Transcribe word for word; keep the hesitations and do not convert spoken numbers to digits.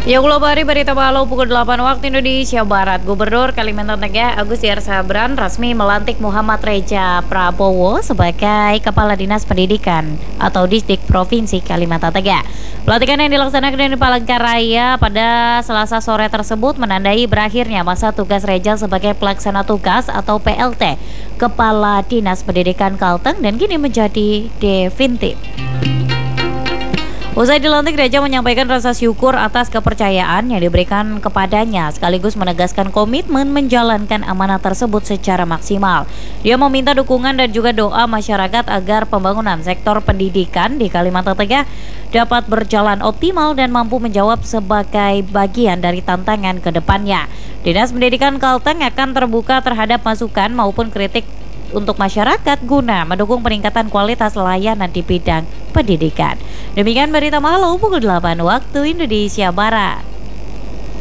Ya Global Hari Berita Malam pukul delapan waktu Indonesia Barat. Gubernur Kalimantan Tengah Agus Yar Sabran resmi melantik Muhammad Reja Prabowo sebagai Kepala Dinas Pendidikan atau Distrik Provinsi Kalimantan Tengah. Pelantikan yang dilaksanakan di Palangkaraya pada Selasa sore tersebut menandai berakhirnya masa tugas Reja sebagai pelaksana tugas atau P L T Kepala Dinas Pendidikan Kalteng dan kini menjadi definitif. Usai dilantik, Reja menyampaikan rasa syukur atas kepercayaan yang diberikan kepadanya, sekaligus menegaskan komitmen menjalankan amanah tersebut secara maksimal. Dia meminta dukungan dan juga doa masyarakat agar pembangunan sektor pendidikan di Kalimantan Tengah dapat berjalan optimal dan mampu menjawab sebagai bagian dari tantangan ke depannya. Dinas Pendidikan Kalteng akan terbuka terhadap masukan maupun kritik untuk masyarakat guna mendukung peningkatan kualitas layanan di bidang pendidikan. Demikian berita malam pukul delapan waktu Indonesia Barat.